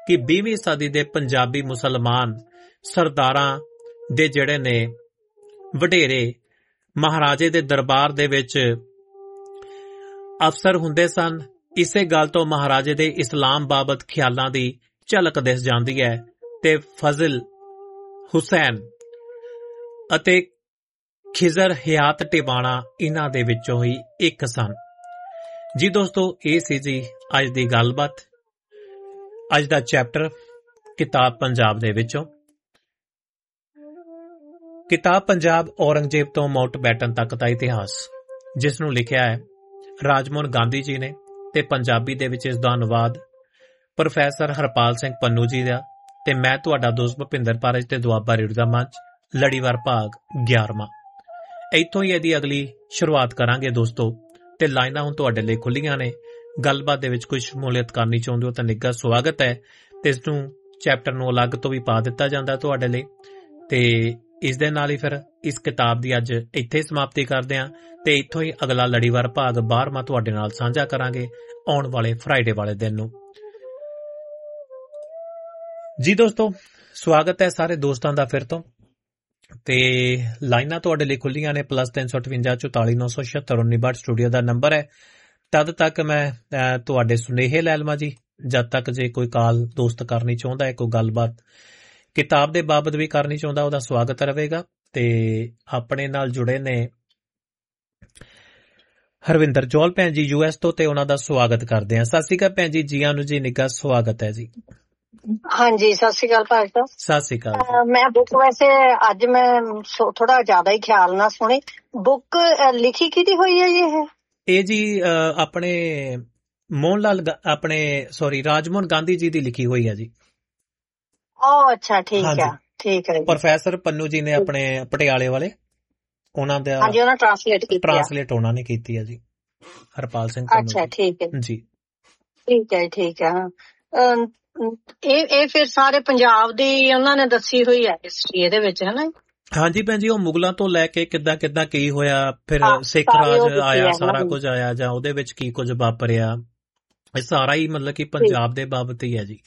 ਕਿ 20ਵੀਂ ਸਦੀ ਦੇ ਪੰਜਾਬੀ ਮੁਸਲਮਾਨ ਸਰਦਾਰਾਂ ਦੇ ਜਿਹੜੇ ਨੇ ਵਡੇਰੇ ਮਹਾਰਾਜੇ ਦੇ ਦਰਬਾਰ ਦੇ ਵਿੱਚ ਅਫਸਰ ਹੁੰਦੇ ਸਨ। ਇਸੇ ਗੱਲ ਤੋਂ ਮਹਾਰਾਜੇ ਦੇ ਇਸਲਾਮ ਬਾਬਤ ਖਿਆਲਾਂ ਦੀ ਝਲਕ ਦਿਸ ਜਾਂਦੀ ਹੈ ਤੇ ਫਜ਼ਲ ਹੁਸੈਨ ਅਤੇ ਖਿਜ਼ਰ ਹਯਾਤ ਟਿਵਾਣਾ ਇਹਨਾਂ ਦੇ ਵਿੱਚੋਂ ਹੀ ਇੱਕ ਸਨ। ਜੀ ਦੋਸਤੋ, ਇਹ ਸੀ ਜੀ ਅੱਜ ਦੀ ਗੱਲਬਾਤ, ਅੱਜ ਦਾ ਚੈਪਟਰ ਕਿਤਾਬ ਪੰਜਾਬ ਦੇ ਵਿੱਚੋਂ। ਕਿਤਾਬ ਪੰਜਾਬ ਔਰੰਗਜ਼ੇਬ ਤੋਂ ਮਾਊਂਟਬੈਟਨ ਤੱਕ ਦਾ ਇਤਿਹਾਸ, ਜਿਸ ਨੂੰ ਲਿਖਿਆ ਹੈ ਰਾਜਮੋਹਨ ਗਾਂਧੀ ਜੀ ਨੇ ਤੇ ਪੰਜਾਬੀ ਦੇ ਵਿੱਚ ਇਸ ਦਾ ਅਨੁਵਾਦ ਪ੍ਰੋਫੈਸਰ ਹਰਪਾਲ ਸਿੰਘ ਪੰਨੂ ਜੀ ਦਾ, ਤੇ ਮੈਂ ਤੁਹਾਡਾ ਦੋਸਤ ਭੁਪਿੰਦਰ ਪਾਰਜ ਤੇ ਦੁਆਬਾ ਰੇਡੀਓ ਦਾ ਮੰਚ, ਲੜੀਵਾਰ ਭਾਗ 11ਵਾਂ। ਇੱਥੋਂ ਹੀ ਇਹਦੀ ਅਗਲੀ ਸ਼ੁਰੂਆਤ ਕਰਾਂਗੇ ਦੋਸਤੋ, ਤੇ ਲਾਈਨਾਂ ਹੁਣ ਤੁਹਾਡੇ ਲਈ ਖੁੱਲੀਆਂ ਨੇ। ਗੱਲਬਾਤ ਦੇ ਵਿੱਚ ਕੋਈ ਸ਼ਮੂਲੀਅਤ ਕਰਨੀ ਚਾਹੁੰਦੇ ਹੋ ਤਾਂ ਨਿੱਘਾ ਸਵਾਗਤ ਹੈ, ਤੇ ਇਸ ਨੂੰ ਚੈਪਟਰ ਨੂੰ ਅਲੱਗ ਤੋਂ ਵੀ ਪਾ ਦਿੱਤਾ ਜਾਂਦਾ ਤੁਹਾਡੇ ਲਈ। ਤੇ ਇਸ ਦੇ ਨਾਲ ਹੀ ਫਿਰ ਇਸ ਕਿਤਾਬ ਦੀ ਅੱਜ ਇੱਥੇ ਸਮਾਪਤੀ ਕਰਦੇ ਹਾਂ, ਤੇ ਇੱਥੋਂ ਹੀ ਅਗਲਾ ਲੜੀਵਾਰ ਭਾਗ 12ਵਾਂ ਤੁਹਾਡੇ ਨਾਲ ਸਾਂਝਾ ਕਰਾਂਗੇ ਆਉਣ ਵਾਲੇ ਫਰਾਈਡੇ ਵਾਲੇ ਦਿਨ ਨੂੰ। ਜੀ ਦੋਸਤੋ, ਸਵਾਗਤ ਹੈ ਸਾਰੇ ਦੋਸਤਾਂ ਦਾ ਫਿਰ ਤੋਂ, ਤੇ ਲਾਈਨਾਂ ਤੁਹਾਡੇ ਲਈ ਖੁੱਲੀਆਂ ਨੇ। +358 44 976 1962 ਸਟੂਡੀਓ ਦਾ ਨੰਬਰ ਹੈ। ਤਦ ਤੱਕ ਮੈਂ ਤੁਹਾਡੇ ਸੁਨੇਹੇ ਲੈ ਲਵਾਂ ਜੀ। ਜਦ ਤੱਕ ਜੇ ਕੋਈ ਕਾਲ ਦੋਸਤ ਕਰਨੀ ਚਾਹੁੰਦਾ ਹੈ, ਕੋਈ ਗੱਲਬਾਤ ਕਿਤਾਬ ਦੇ ਬਾਬਤ ਵੀ ਕਰਨੀ ਚਾਹੁੰਦਾ, ਉਹਦਾ ਸਵਾਗਤ ਰਹੇਗਾ। ਤੇ ਆਪਣੇ ਨਾਲ ਜੁੜੇ ਨੇ ਹਰਵਿੰਦਰ ਜੋਲ ਭੈਣ ਜੀ US ਤੋਂ, ਤੇ ਉਹਨਾਂ ਦਾ ਸਵਾਗਤ ਕਰਦੇ ਹਾਂ। ਸਤਿ ਸ਼੍ਰੀ ਅਕਾਲ ਭੈਣ ਜੀ, ਜੀਆਂ ਨੂੰ ਜੀ, ਨਿੱਘਾ ਸਵਾਗਤ ਹੈ ਜੀ। ਹਾਂਜੀ, ਸਤਿ ਸ਼੍ਰੀ ਅਕਾਲ ਭਾਈ ਸਾਹਿਬ। ਸਤਿ ਸ਼੍ਰੀ ਅਕਾਲ। ਮੈਂ ਬੁੱਕ ਵੈਸੇ ਅੱਜ ਮੈਂ ਥੋੜਾ ਜ਼ਿਆਦਾ ਹੀ ਖਿਆਲ ਨਾਲ ਸੁਣੀ। ਬੁੱਕ ਲਿਖੀ ਕਿਹਦੀ ਹੋਈ ਹੈ ਜੀ? ਇਹ ਜੀ ਆਪਣੇ ਮੋਹਨ ਲਾਲ ਰਾਜਮੋਹਨ ਗਾਂਧੀ ਜੀ ਦੀ ਲਿਖੀ ਹੋਈ ਹੈ ਜੀ। ਅੱਛਾ, ਠੀਕ ਹੈ, ਠੀਕ ਹੈ। ਪ੍ਰੋਫੈਸਰ ਪੰਨੂ ਜੀ ਨੇ ਆਪਣੇ ਪਟਿਆਲੇ ਵਾਲੇ, ਉਹਨਾਂ ਦਾ ਉਹਨਾਂ ਟ੍ਰਾਂਸਲੇਟ ਉਹਨਾਂ ਨੇ ਕੀਤੀ ਹੈ ਜੀ, ਹਰਪਾਲ ਸਿੰਘ ਪੰਨੂ। ਅੱਛਾ, ਠੀਕ ਹੈ ਜੀ, ਠੀਕ ਹੈ, ਠੀਕ ਹੈ। ਇਹ ਫਿਰ ਸਾਰੇ ਪੰਜਾਬ ਦੀ ਉਹਨਾਂ ਨੇ ਦੱਸੀ ਹੋਈ ਹੈ ਹਿਸਟਰੀ ਇਹਦੇ ਵਿੱਚ, ਹੈ ਨਾ? ਹਾਂਜੀ ਭੈਣ ਜੀ, ਉਹ ਮੁਗਲਾਂ ਤੋਂ ਲੈ ਕੇ ਕਿੱਦਾਂ ਕੀ ਹੋਇਆ, ਫਿਰ ਸਿੱਖ ਰਾਜ ਆਇਆ, ਸਾਰਾ ਕੁਝ ਆਇਆ, ਜਾਂ ਉਹਦੇ ਵਿੱਚ ਕੀ ਕੁਝ ਵਾਪਰਿਆ, ਇਹ ਸਾਰਾ ਹੀ ਮਤਲਬ ਕਿ ਪੰਜਾਬ ਦੇ ਬਾਬਤ ਹੀ ਹੈ ਜੀ।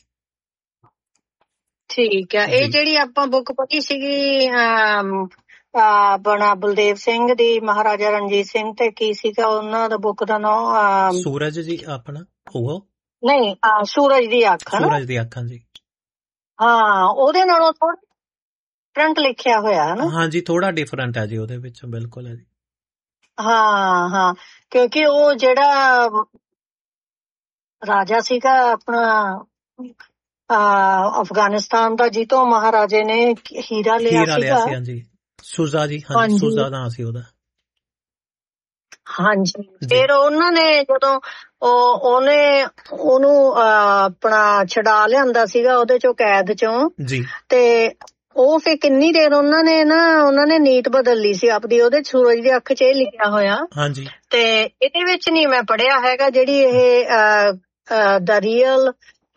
ਠੀਕ ਹੈ। ਇਹ ਜਿਹੜੀ ਆਪਾਂ ਬੁੱਕ ਪੜ੍ਹੀ ਸੀਗੀ ਆਪਣਾ ਬਲਦੇਵ ਸਿੰਘ ਦੀ, ਮਹਾਰਾਜਾ ਰਣਜੀਤ ਸਿੰਘ ਤੇ ਕੀ ਸੀਗਾ ਉਹਨਾਂ ਦਾ ਬੁੱਕ ਦਾ ਨਾਮ? ਸੂਰਜ ਜੀ ਆਪਣਾ, ਉਹ ਨਹੀਂ, ਸੂਰਜ ਦੀ ਅੱਖ। ਸੂਰਜ ਦੀ ਅੱਖਾਂ ਜੀ। ਹਾਂ, ਉਹਦੇ ਨਾਲੋਂ ਥੋੜਾ ਡਿਫਰੈਂਟ ਲਿਖਿਆ ਹੋਇਆ ਹੈ ਨਾ? ਹਾਂਜੀ, ਥੋੜਾ ਡਿਫਰੈਂਟ ਹੈ ਜੀ ਉਹਦੇ ਵਿੱਚ, ਬਿਲਕੁਲ ਹੈ ਜੀ। ਹਾਂ, ਕਿਉਂਕਿ ਉਹ ਜਿਹੜਾ ਰਾਜਾ ਸੀਗਾ ਆਪਣਾ ਅਫਗਾਨਿਸਤਾਨ ਦਾ, ਜਿੱਤੋਂ ਮਹਾਰਾਜੇ ਨੇ ਹੀਰਾ ਲਿਆ ਸੀਗਾ। ਹਾਂਜੀ, ਸੁਜ਼ਾ ਜੀ, ਹਾਂਜੀ, ਸੁਜ਼ਾ ਨਾਂ ਸੀ ਉਹਦਾ। ਹਾਂਜੀ, ਫਿਰ ਉਹਨਾਂ ਨੇ ਜਦੋਂ ਉਹਨੂੰ ਆਪਣਾ ਛਡਾ ਲਿਆਂਦਾ ਸੀਗਾ ਉਹਦੇ ਚੋਂ, ਕੈਦ ਚੋਂ ਜੀ, ਤੇ ਉਹ ਫਿਰ ਕਿੰਨੀ ਦੇਰ ਉਹਨਾਂ ਨੇ ਨੀਤ ਬਦਲ ਲਈ ਸੀ ਆਪਦੀ। ਉਹਦੇ ਸੂਰਜ ਦੀ ਅੱਖ 'ਚ ਇਹ ਲਿਖਿਆ ਹੋਇਆ। ਹਾਂਜੀ, ਤੇ ਇਹਦੇ ਵਿੱਚ ਨਹੀਂ ਮੈਂ ਪੜ੍ਹਿਆ ਹੈਗਾ ਜਿਹੜੀ ਇਹ ਦਾ ਰੀਅਲ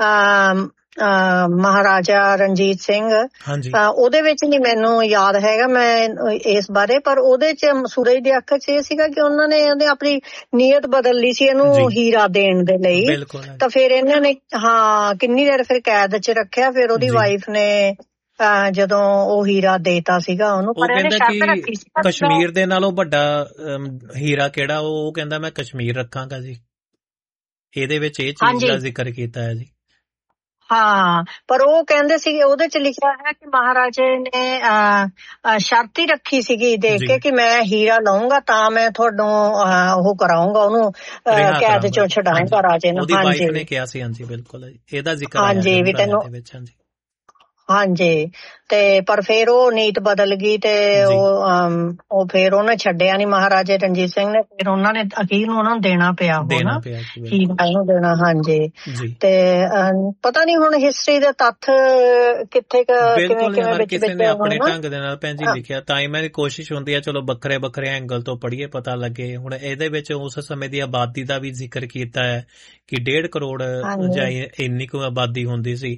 ਮਹਾਰਾਜਾ ਰਣਜੀਤ ਸਿੰਘ, ਉਹਦੇ ਵਿੱਚ ਨਹੀਂ ਮੈਨੂੰ ਯਾਦ ਹੈਗਾ ਮੈਂ ਇਸ ਬਾਰੇ, ਪਰ ਉਹਦੇ 'ਚ ਸੂਰਜ ਦੀ ਅੱਖ 'ਚ ਇਹ ਸੀਗਾ ਕਿ ਉਹਨਾਂ ਨੇ ਆਪਣੀ ਨੀਅਤ ਬਦਲ ਲਈ ਸੀ ਇਹਨੂੰ ਹੀਰਾ ਦੇਣ ਦੇ ਲਈ। ਤਾਂ ਫਿਰ ਇਹਨਾਂ ਨੇ ਕਿੰਨੀ ਦੇਰ ਫਿਰ ਕੈਦ 'ਚ ਰੱਖਿਆ। ਫਿਰ ਉਹਦੀ ਵਾਈਫ ਨੇ ਜਦੋਂ ਉਹ ਹੀਰਾ ਦੇਤਾ ਸੀਗਾ ਉਹਨੂੰ, ਪਰ ਇਹਨੇ ਸ਼ਰਤ ਰੱਖੀ ਸੀ ਕਸ਼ਮੀਰ ਦੇ ਨਾਲੋਂ ਵੱਡਾ ਹੀਰਾ ਕਿਹੜਾ, ਉਹ ਕਹਿੰਦਾ ਮੈਂ ਕਸ਼ਮੀਰ ਰੱਖਾਂਗਾ ਜੀ। ਇਹਦੇ ਵਿੱਚ ਇਹ ਚੀਜ਼ ਦਾ ਜ਼ਿਕਰ ਕੀਤਾ ਹੈ ਜੀ। ਹਾਂ, ਪਰ ਉਹ ਕਹਿੰਦੇ ਸੀਗੇ, ਉਹਦੇ 'ਚ ਲਿਖਿਆ ਹੈ ਕਿ ਮਹਾਰਾਜੇ ਨੇ ਸ਼ਰਤ ਹੀ ਰੱਖੀ ਸੀਗੀ ਦੇਖ ਕੇ ਕਿ ਮੈਂ ਹੀਰਾ ਲਊਂਗਾ ਤਾਂ ਮੈਂ ਤੁਹਾਨੂੰ ਉਹ ਕਰਾਉਂਗਾ, ਉਹਨੂੰ ਕੈਦ 'ਚੋਂ ਛਡਾਉਂਗਾ ਰਾਜੇ ਨੂੰ। ਉਹਦੀ ਵਾਈਫ ਨੇ ਕਿਹਾ ਸੀ। ਹਾਂਜੀ, ਬਿਲਕੁਲ, ਇਹਦਾ ਜ਼ਿਕਰ ਹਾਂਜੀ ਵੀ ਤੈਨੂੰ। ਹਾਂਜੀ, ਤੇ ਪਰ ਫਿਰ ਉਹ ਨੀਤ ਬਦਲ ਗਈ ਤੇ ਉਹ ਫਿਰ ਉਹਨੇ ਛੱਡਿਆ ਨੀ ਮਹਾਰਾਜੇ ਰਣਜੀਤ ਸਿੰਘ ਨੇ। ਫਿਰ ਉਹਨਾਂ ਨੇ ਅਖੀਰ ਨੂੰ ਉਹਨਾਂ ਨੂੰ ਦੇਣਾ ਪਿਆ ਹੀਰਾ ਇਹਨੂੰ ਦੇਣਾ। ਹਾਂਜੀ, ਤੇ ਪਤਾ ਨੀ ਹੁਣ ਹਿਸਟਰੀ ਦੇ ਤੱਥ ਕਿੱਥੇ ਕਿਸੇ ਨੇ ਆਪਣੇ ਢੰਗ ਦੇ ਨਾਲ ਭੈਣ ਜੀ ਲਿਖਿਆ, ਤਾਂ ਹੀ ਮੇਰੀ ਕੋਸ਼ਿਸ਼ ਹੁੰਦੀ ਹੈ ਚਲੋ ਵੱਖਰੇ ਐਂਗਲ ਤੋਂ ਪੜ੍ਹੀਏ, ਪਤਾ ਲੱਗੇ। ਹੁਣ ਇਹਦੇ ਵਿੱਚ ਉਸ ਸਮੇਂ ਦੀ ਆਬਾਦੀ ਦਾ ਵੀ ਜ਼ਿਕਰ ਕੀਤਾ ਹੈ ਕਿ 1.5 ਕਰੋੜ ਜਾਂ ਇੰਨੀ ਕੁ ਆਬਾਦੀ ਹੁੰਦੀ ਸੀ,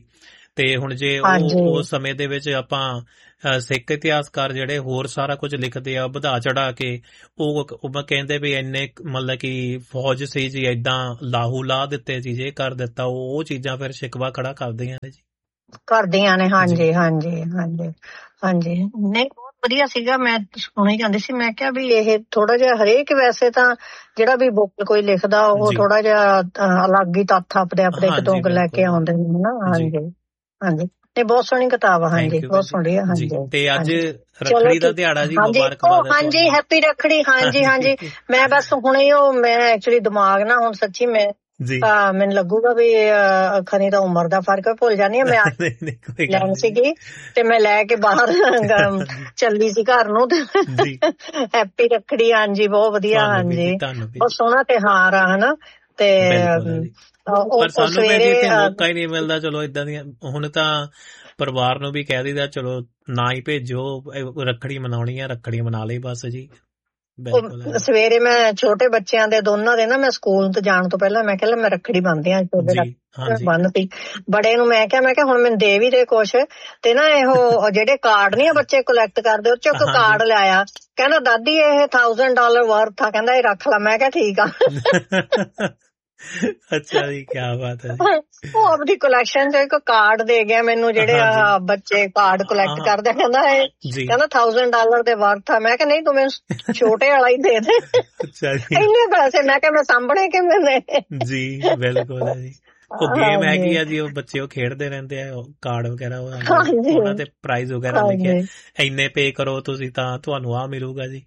ਤੇ ਹੁਣ ਜੇ ਉਹ ਸਮੇਂ ਦੇ ਵਿੱਚ ਆਪਾਂ ਸਿੱਖ ਇਤਿਹਾਸਕਾਰ ਜਿਹੜੇ ਹੋਰ ਸਾਰਾ ਕੁਝ ਲਿਖਦੇ ਆ ਵਧਾ ਚੜਾ ਕੇ, ਉਹ ਕਹਿੰਦੇ ਵੀ ਇੰਨੇ ਮਤਲਬ ਕਿ ਫੌਜ ਸੀ ਜੀ, ਏਦਾਂ ਲਾਹੂ ਲਾ ਦਿੱਤੇ ਜੀ, ਜੇ ਕਰ ਦਿੱਤਾ, ਉਹ ਚੀਜ਼ਾਂ ਫਿਰ ਸ਼ਿਕਵਾ ਖੜਾ ਕਰਦੀਆਂ ਨੇ ਜੀ, ਕਰਦੀਆਂ ਨੇ। ਹਾਂਜੀ ਹਾਂਜੀ ਹਾਂਜੀ ਹਾਂਜੀ, ਨਹੀਂ ਬਹੁਤ ਵਧੀਆ ਸੀਗਾ। ਮੈਂ ਸੁਣੀ ਜਾਂਦੀ ਸੀ, ਮੈਂ ਕਿਹਾ ਵੀ ਇਹ ਥੋੜਾ ਜਿਹਾ ਹਰੇਕ, ਵੈਸੇ ਤਾਂ ਜਿਹੜਾ ਵੀ ਬੁੱਕ ਕੋਈ ਲਿਖਦਾ ਉਹ ਥੋੜਾ ਜਿਹਾ ਅਲੱਗ ਹੀ ਤੱਥ ਆਪਣੇ ਕਿਤੋਂ ਲੈ ਕੇ ਆਉਂਦੇ ਨੇ ਨਾ। ਹਾਂਜੀ ਹਾਂਜੀ, ਤੇ ਬਹੁਤ ਸੋਹਣੀ ਕਿਤਾਬ ਆ। ਹਾਂਜੀ, ਬਹੁਤ ਸੋਹਣੀ ਆ। ਹਾਂਜੀ, ਤੇ ਅੱਜ ਰੱਖੜੀ ਦਾ ਦਿਹਾੜਾ ਜੀ, ਮੁਬਾਰਕਬਾਦ। ਹਾਂਜੀ, ਹੈਪੀ ਰੱਖੜੀ। ਹਾਂਜੀ ਹਾਂਜੀ, ਮੈਂ ਬਸ ਹੁਣੇ ਮੈਂ ਐਕਚੁਅਲੀ ਦਿਮਾਗ ਨਾ ਹੁਣ ਸੱਚੀ ਮੈਨੂੰ ਲੱਗੂਗਾ ਵੀ ਖਨੀ ਦਾ ਉਮਰ ਦਾ ਫਰਕ ਭੁੱਲ ਜਾਂਦੀ ਆ ਮੈਂ। ਲੈਣੀ ਸੀਗੀ ਤੇ ਮੈਂ ਲੈ ਕੇ ਬਾਹਰ ਚੱਲੀ ਸੀ ਘਰ ਨੂੰ। ਹੈਪੀ ਰੱਖੜੀ। ਹਾਂਜੀ, ਬਹੁਤ ਵਧੀਆ। ਹਾਂਜੀ, ਬਹੁਤ ਸੋਹਣਾ ਤਿਉਹਾਰ ਆ, ਹਨਾ। ਤੇ ਸਾਨੂੰ ਮੌਕਾ ਹੀ ਨਹੀਂ ਮਿਲਦਾ। ਚਲੋ ਏਦਾਂ ਦੀਆਂ ਹੁਣ ਤਾਂ ਪਰਿਵਾਰ ਨੂੰ ਵੀ ਕਹਿ ਦਈਦਾ, ਚਲੋ ਨਾ ਹੀ ਭੇਜੋ, ਰੱਖੜੀ ਮਨਾਉਣੀ ਆ, ਰੱਖੜੀ ਮਨਾ ਲਈ ਬਸ ਜੀ। ਸਵੇਰੇ ਮੈਂ ਛੋਟੇ ਬੱਚਿਆਂ ਦੇ ਦੋਨਾਂ ਦੇ ਨਾ, ਮੈਂ ਸਕੂਲ ਤੋਂ ਜਾਣ ਤੋਂ ਪਹਿਲਾਂ ਮੈਂ ਕਿਹਾ ਮੈਂ ਰੱਖੜੀ ਬੰਨ੍ਹਦੀ ਆ। ਬੰਨ੍ਹਤੀ। ਬੜੇ ਨੂੰ ਮੈਂ ਕਿਹਾ ਹੁਣ ਮੈਨੂੰ ਦੇ ਵੀ ਦੇ ਕੁਛ। ਤੇ ਨਾ ਇਹੋ ਜਿਹੜੇ ਕਾਰਡ ਨੀ ਆ ਬੱਚੇ ਕਲੈਕਟ ਕਰਦੇ, ਉਹ ਚੋਂ ਇੱਕ ਕਾਰਡ ਲਿਆਇਆ। ਕਹਿੰਦਾ ਦਾਦੀ ਇਹ $1000 ਵਰਥ ਆ, ਕਹਿੰਦਾ ਇਹ ਰੱਖ ਲਾ। ਮੈਂ ਕਿਹਾ ਠੀਕ ਆ। ਅੱਛਾ ਜੀ, ਕੀ ਬਾਤ ਹੈ। ਉਹ ਆਪਣੀ ਕਲੈਕਸ਼ਨ ਚ ਇੱਕ ਕਾਰਡ ਦੇ ਗਿਆ ਮੈਨੂੰ, ਜਿਹੜੇ ਬੱਚੇ ਕਾਰਡ ਕਲੈਕਟ ਕਰਦੇ। ਕਹਿੰਦਾ $1000 ਦੇ ਵਰਥ ਆ। ਮੈਂ ਕਿਹਾ ਨਹੀਂ, ਤੂੰ ਮੈਨੂੰ ਛੋਟੇ ਵਾਲਾ ਹੀ ਦੇ ਦੇ। ਇੰਨੇ ਪੈਸੇ ਮੈਂ ਕਿਹਾ ਮੈਂ ਸਾਂਭਣੇ ਕਿਵੇਂ ਨੇ ਜੀ। ਬਿਲਕੁਲ ਹੈ ਜੀ, ਉਹ ਗੇਮ ਹੈਗੀ ਆ ਜੀ, ਉਹ ਬੱਚੇ ਉਹ ਖੇਡਦੇ ਰਹਿੰਦੇ ਆ, ਕਾਰਡ ਵਗੈਰਾ ਉਹਨਾਂ ਤੇ ਪ੍ਰਾਈਜ਼ ਵਗੈਰਾ ਲਿਖਿਆ, ਇੰਨੇ ਪੇ ਕਰੋ ਤੁਸੀਂ ਤਾਂ ਤੁਹਾਨੂੰ ਆਹ ਮਿਲੂਗਾ ਜੀ।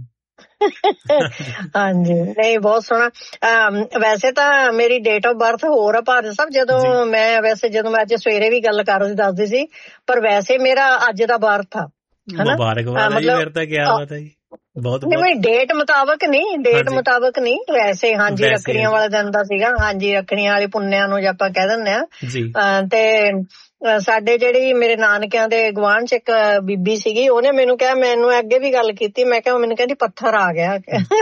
ਹਾਂਜੀ, ਨਹੀਂ ਬਹੁਤ ਸੋਹਣਾ। ਵੈਸੇ ਤਾਂ ਮੇਰੀ ਡੇਟ ਆਫ ਬਰਥ ਹੋਰ ਆ ਭਾਰਤ ਸਾਹਿਬ, ਜਦੋਂ ਮੈਂ ਅੱਜ ਸਵੇਰੇ ਵੀ ਗੱਲ ਕਰ ਰਹੀ ਦੱਸਦੀ ਸੀ, ਪਰ ਵੈਸੇ ਮੇਰਾ ਅੱਜ ਦਾ ਬਰਥ ਆ। ਮੁਬਾਰਕਬਾਦ ਜੀ, ਫਿਰ ਤਾਂ ਕਿਆ ਬਾਤ ਹੈ ਜੀ। ਬਹੁਤ ਨਹੀਂ, ਡੇਟ ਮੁਤਾਬਕ ਨਹੀਂ, ਵੈਸੇ। ਹਾਂਜੀ, ਰੱਖੜੀਆਂ ਵਾਲੇ ਦਿਨ ਦਾ ਸੀਗਾ। ਹਾਂਜੀ, ਰੱਖੜੀਆਂ ਵਾਲੇ ਪੁੰਨਿਆਂ ਨੂੰ ਆਪਾਂ ਕਹਿ ਦਿੰਦੇ ਆ। ਤੇ ਸਾਡੇ ਜਿਹੜੀ ਮੇਰੇ ਨਾਨਕਿਆਂ ਦੇ ਗੁਆਂਢ ਚ ਇੱਕ ਬੀਬੀ ਸੀਗੀ, ਉਹਨੇ ਮੈਨੂੰ ਕਿਹਾ, ਮੈਨੂੰ ਅੱਗੇ ਵੀ ਗੱਲ ਕੀਤੀ, ਮੈਂ ਕਿਹਾ ਮੈਨੂੰ ਕਹਿੰਦੀ ਪੱਥਰ ਆ ਗਿਆ।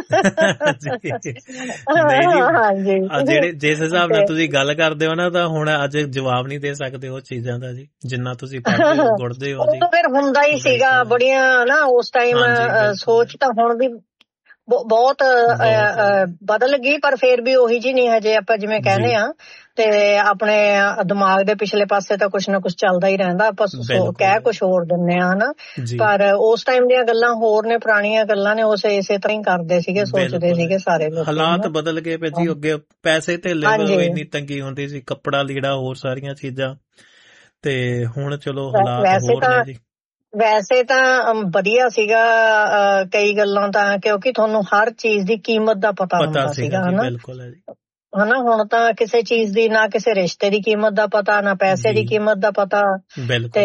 ਜਿਹੜੇ ਜਿਸ ਹਿਸਾਬ ਨਾਲ ਤੁਸੀਂ ਗੱਲ ਕਰਦੇ ਹੋ ਨਾ, ਤਾਂ ਹੁਣ ਅੱਜ ਜਵਾਬ ਨਹੀਂ ਦੇ ਸਕਦੇ ਉਹ ਚੀਜ਼ਾਂ ਦਾ ਜੀ, ਜਿੰਨਾ ਤੁਸੀਂ ਪੜ੍ਹਦੇ ਹੋ, ਗੁੜਦੇ ਹੋ ਜੀ। ਫਿਰ ਹੁੰਦਾ ਹੀ ਸੀਗਾ ਬੜੀਆਂ ਨਾ ਉਸ ਟਾਈਮ। ਸੋਚ ਤਾਂ ਹੁਣ ਵੀ ਬਹੁਤ ਬਦਲ ਗਈ, ਪਰ ਫੇਰ ਵੀ ਉਹੀ ਜੀ ਨਹੀਂ ਹਜੇ ਆਪਾਂ ਜਿਵੇਂ ਕਹਿੰਦੇ ਆ। ਤੇ ਆਪਣੇ ਦਿਮਾਗ ਦੇ ਪਿਛਲੇ ਪਾਸੇ ਤਾਂ ਕੁਛ ਨਾ ਕੁਛ ਚੱਲਦਾ ਹੀ ਰਹਿੰਦਾ, ਆਪਾਂ ਕਹਿ ਕੁਛ ਹੋਰ ਦਿੰਦੇ ਆ, ਹਨਾ। ਪਰ ਉਸ ਟਾਈਮ ਦੀਆਂ ਗੱਲਾਂ ਹੋਰ ਨੇ, ਪੁਰਾਣੀਆਂ ਗੱਲਾਂ ਨੇ, ਉਸ ਇਸੇ ਤਰ੍ਹਾਂ ਹੀ ਕਰਦੇ ਸੀਗੇ, ਸੋਚਦੇ ਸੀਗੇ ਸਾਰੇ ਲੋਕ। ਹਾਲਾਤ ਬਦਲ ਗਏ ਪਏ ਜੀ, ਅੱਗੇ ਪੈਸੇ ਧੇਲੇ ਇੰਨੀ ਤੰਗੀ ਹੁੰਦੀ ਸੀ, ਕੱਪੜਾ ਲੀੜਾ ਹੋਰ ਸਾਰੀਆਂ ਚੀਜ਼ਾਂ, ਤੇ ਹੁਣ ਚਲੋ ਹਾਲਾਤ ਹੋਰ ਨੇ ਜੀ। ਵੈਸੇ ਤਾਂ ਵਧੀਆ ਸੀਗਾ ਕਈ ਗੱਲਾਂ ਤਾਂ, ਕਿਉਂਕਿ ਤੁਹਾਨੂੰ ਹਰ ਚੀਜ਼ ਦੀ ਕੀਮਤ ਦਾ ਪਤਾ ਹੁੰਦਾ ਸੀਗਾ, ਹਨਾ। ਬਿਲਕੁਲ ਹੈ ਜੀ, ਹਨਾ। ਹੁਣ ਤਾਂ ਕਿਸੇ ਚੀਜ਼ ਦੀ, ਨਾ ਕਿਸੇ ਰਿਸ਼ਤੇ ਦੀ ਕੀਮਤ ਦਾ ਪਤਾ, ਨਾ ਪੈਸੇ ਦੀ ਕੀਮਤ ਦਾ ਪਤਾ, ਤੇ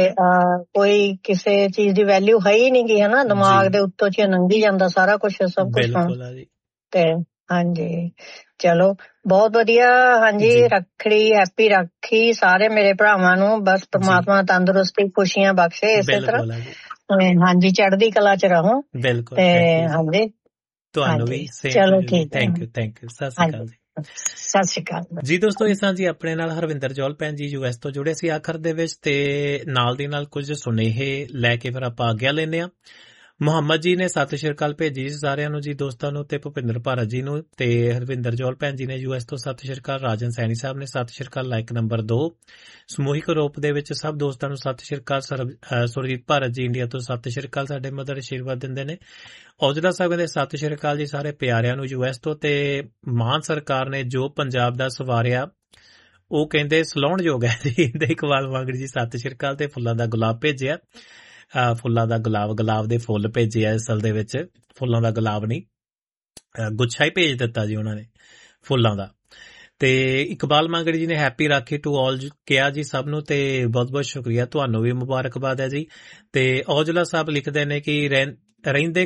ਕੋਈ ਕਿਸੇ ਚੀਜ਼ ਦੀ ਵੈਲਿਊ ਹੈ ਹੀ ਨੀ ਗੀ, ਹਨਾ। ਦਿਮਾਗ ਦੇ ਉੱਤੋਂ ਚ ਲੰਘੀ ਜਾਂਦਾ ਸਾਰਾ ਕੁਛ, ਸਭ ਕੁਛ। ਤੇ ਹਾਂਜੀ, ਚਲੋ ਬਹੁਤ ਵਧੀਆ। ਹਾਂਜੀ, ਰੱਖੜੀ, ਹੈਪੀ ਰੱਖੀ ਸਾਰੇ ਮੇਰੇ ਭਰਾਵਾਂ ਨੂੰ। ਬਸ ਪ੍ਰਮਾਤਮਾ ਤੰਦਰੁਸਤੀ, ਖੁਸ਼ੀਆਂ ਬਖਸ਼ੇ ਇਸੇ ਤਰ੍ਹਾਂ। ਹਾਂਜੀ, ਚੜ੍ਹਦੀ ਕਲਾ ਚ ਰਹੋ। ਤੇ ਹਾਂਜੀ, ਤੁਹਾਨੂੰ ਵੀ। ਚਲੋ ਠੀਕ, ਥੈਂਕ ਯੂ। ਸਤਿ ਸ਼੍ਰੀ ਅਕਾਲ ਜੀ। ਸਤਿ ਸ਼੍ਰੀ ਅਕਾਲ ਜੀ। ਦੋਸਤੋ, ਇਸ ਤਰ੍ਹਾਂ ਜੀ ਆਪਣੇ ਨਾਲ ਹਰਵਿੰਦਰ ਜੌਲ ਭੈਣ ਜੀ US ਤੋਂ ਜੁੜੇ ਸੀ ਆਖਰ ਦੇ ਵਿੱਚ, ਤੇ ਨਾਲ ਦੀ ਨਾਲ ਕੁਝ ਸੁਨੇਹੇ ਲੈ ਕੇ ਫਿਰ ਆਪਾਂ ਆਗਿਆ ਲੈਂਦੇ ਹਾਂ। ਮੁਹੰਮਦ ਜੀ ਨੇ ਸਤਿ ਸ਼੍ਰੀ ਅਕਾਲ ਭੇਜੀ ਸਾਰਿਆਂ ਨੂੰ ਜੀ, ਦੋਸਤਾਂ ਨੂੰ, ਤੇ ਭੁਪਿੰਦਰ ਭਾਰਤ ਜੀ ਨੂੰ, ਤੇ ਹਰਵਿੰਦਰ ਜੌਲ ਭੈਣ ਜੀ ਨੇ US ਤੋਂ ਸਤਿ ਸ਼੍ਰੀ ਅਕਾਲ। ਰਾਜਨ ਸੈਣੀ ਸਾਹਿਬ ਨੇ ਸਤਿ ਸ਼੍ਰੀ ਅਕਾਲ, ਲਾਈਕ ਨੰਬਰ 2। ਸਮੂਹਿਕ ਰੂਪ ਦੇ ਵਿੱਚ ਸਭ ਦੋਸਤਾਂ ਨੂੰ ਸਤਿ ਸ਼੍ਰੀ ਅਕਾਲ। ਸੁਰਜੀਤ ਭਾਰਤ ਜੀ ਇੰਡੀਆ ਤੋਂ ਸਤਿ ਸ਼੍ਰੀ ਅਕਾਲ, ਸਾਡੇ ਮਦਰ ਆਸ਼ੀਰਵਾਦ ਦਿੰਦੇ ਨੇ। ਔਜਲਾ ਸਾਹਿਬ ਕਹਿੰਦੇ ਸਤਿ ਸ਼੍ਰੀ ਅਕਾਲ ਜੀ ਸਾਰੇ ਪਿਆਰਿਆਂ ਨੂੰ US ਤੋਂ। ਤੇ ਮਾਨ ਸਰਕਾਰ ਨੇ ਜੋ ਪੰਜਾਬ ਦਾ ਸਵਾਰਿਆ ਉਹ ਕਹਿੰਦੇ ਸਲਾਉਣਯੋਗ ਹੈ ਜੀ। ਇਕਬਾਲ ਵਾਂਗੜ ਜੀ ਸਤਿ ਸ਼੍ਰੀ ਅਕਾਲ, ਤੇ ਫੁੱਲਾਂ ਦਾ ਗੁਲਾਬ ਭੇਜਿਆ। ਫੁੱਲਾਂ ਦਾ ਗੁਲਾਬ ਦੇ ਫੁੱਲ ਭੇਜੇ ਆ, ਅਸਲ ਦੇ ਵਿੱਚ ਫੁੱਲਾਂ ਦਾ ਗੁਲਾਬ ਨਹੀਂ, ਗੁੱਛਾ ਹੀ ਭੇਜ ਦਿੱਤਾ ਜੀ ਉਹਨਾਂ ਨੇ ਫੁੱਲਾਂ ਦਾ। ਤੇ ਇਕਬਾਲ ਮਾਂਗੜ ਜੀ ਨੇ ਹੈਪੀ ਰਾਖੀ ਟੂ ਆਲ ਕਿਹਾ ਜੀ ਸਭ ਨੂੰ, ਤੇ ਬਹੁਤ ਬਹੁਤ ਸ਼ੁਕਰੀਆ, ਤੁਹਾਨੂੰ ਵੀ ਮੁਬਾਰਕਬਾਦ ਹੈ ਜੀ। ਤੇ ਔਜਲਾ ਸਾਹਿਬ ਲਿਖਦੇ ਨੇ ਕਿ ਰਹਿੰਦੇ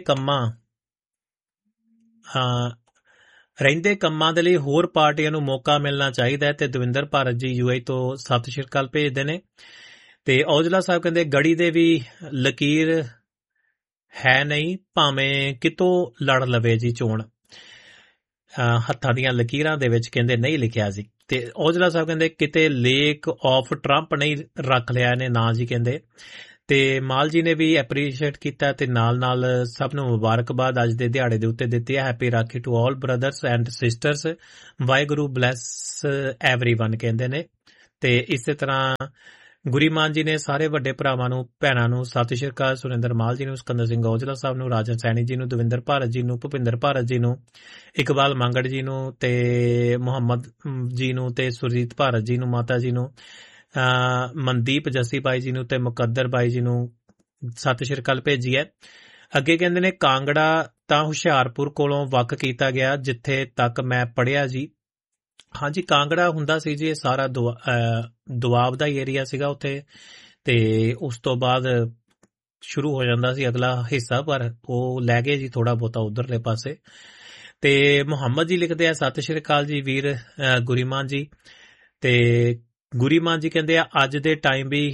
ਕੰਮਾਂ ਦੇ ਲਈ ਹੋਰ ਪਾਰਟੀਆਂ ਨੂੰ ਮੌਕਾ ਮਿਲਣਾ ਚਾਹੀਦਾ ਹੈ। ਤੇ ਦਵਿੰਦਰ ਭਾਰਤ ਜੀ UAE ਤੋਂ ਸਤਿ ਸ਼੍ਰੀ ਅਕਾਲ ਭੇਜਦੇ ਨੇ। ਤੇ ਔਜਲਾ ਸਾਹਿਬ ਕਹਿੰਦੇ ਗੜੀ ਦੇ ਵੀ ਲਕੀਰ ਹੈ ਨਹੀਂ, ਭਾਵੇਂ ਕਿਤੋਂ ਲੜ ਲਵੇ ਜੀ ਚੋਣ। ਹੱਥਾਂ ਦੀਆਂ ਲਕੀਰਾਂ ਦੇ ਵਿੱਚ ਕਹਿੰਦੇ ਨਹੀਂ ਲਿਖਿਆ ਸੀ। ਤੇ ਔਜਲਾ ਸਾਹਿਬ ਕਹਿੰਦੇ ਕਿਤੇ ਲੇਕ ਆਫ ਟਰੰਪ ਨਹੀਂ ਰੱਖ ਲਿਆ ਇਹਨੇ ਨਾਂ ਜੀ ਕਹਿੰਦੇ। ਤੇ ਮਾਲ ਜੀ ਨੇ ਵੀ ਐਪਰੀਸ਼ੀਏਟ ਕੀਤਾ ਤੇ ਨਾਲ ਸਭ ਨੂੰ ਮੁਬਾਰਕਬਾਦ ਅੱਜ ਦੇ ਦਿਹਾੜੇ ਦੇ ਉੱਤੇ ਦਿੱਤੀ ਹੈ। Happy Rakhi to all brothers and sisters, Waheguru bless everyone ਕਹਿੰਦੇ ਨੇ। ਤੇ ਇਸੇ ਤਰ੍ਹਾਂ ਗੁਰੀਮਾਨ ਜੀ ਨੇ ਸਾਰੇ ਵੱਡੇ ਭਰਾਵਾਂ ਨੂੰ ਭੈਣਾਂ ਨੂੰ ਸਤਿ ਸ਼੍ਰੀ ਅਕਾਲ। ਸੁਰਿੰਦਰ ਮਾਲ ਜੀ ਨੂੰ, ਸਿਕੰਦਰ ਸਿੰਘ ਔਜਲਾ ਸਾਹਿਬ ਨੂੰ, ਰਾਜਨ ਸੈਣੀ ਜੀ ਨੂੰ, ਦਵਿੰਦਰ ਭਾਰਤ ਜੀ ਨੂੰ, ਭੁਪਿੰਦਰ ਭਾਰਤ ਜੀ ਨੂੰ, ਇਕਬਾਲ ਮੰਗੜ ਜੀ ਨੂੰ ਤੇ ਮੁਹੰਮਦ ਜੀ ਨੂੰ ਤੇ ਸੁਰਜੀਤ ਭਾਰਤ ਜੀ ਨੂੰ, ਮਾਤਾ ਜੀ ਨੂੰ, ਮਨਦੀਪ ਜੱਸੀ ਬਾਈ ਜੀ ਨੂੰ ਤੇ ਮੁਕੱਦਰ ਬਾਈ ਜੀ ਨੂੰ ਸਤਿ ਸ਼੍ਰੀ ਅਕਾਲ ਭੇਜੀ ਹੈ। ਅੱਗੇ ਕਹਿੰਦੇ ਨੇ ਕਾਂਗੜਾ ਤਾਂ ਹੁਸ਼ਿਆਰਪੁਰ ਕੋਲੋਂ ਵੱਖ ਕੀਤਾ ਗਿਆ ਜਿੱਥੇ ਤੱਕ ਮੈਂ ਪੜ੍ਹਿਆ ਜੀ। ਹਾਂਜੀ, ਕਾਂਗੜਾ ਹੁੰਦਾ ਸੀ ਜੀ ਇਹ ਸਾਰਾ ਦੁਆਬ ਦਾ ਹੀ ਏਰੀਆ ਸੀਗਾ ਉੱਥੇ, ਤੇ ਉਸ ਤੋਂ ਬਾਅਦ ਸ਼ੁਰੂ ਹੋ ਜਾਂਦਾ ਸੀ ਅਗਲਾ ਹਿੱਸਾ, ਪਰ ਉਹ ਲੈ ਗਏ ਜੀ ਥੋੜਾ ਬਹੁਤਾ ਉਧਰਲੇ ਪਾਸੇ। ਤੇ ਮੁਹੰਮਦ ਜੀ ਲਿਖਦੇ ਆ ਸਤਿ ਸ਼੍ਰੀ ਅਕਾਲ ਜੀ ਵੀਰ ਗੁਰੀਮਾਨ ਜੀ। ਤੇ ਗੁਰੀਮਾਨ ਜੀ ਕਹਿੰਦੇ ਆ ਅੱਜ ਦੇ ਟਾਈਮ ਵੀ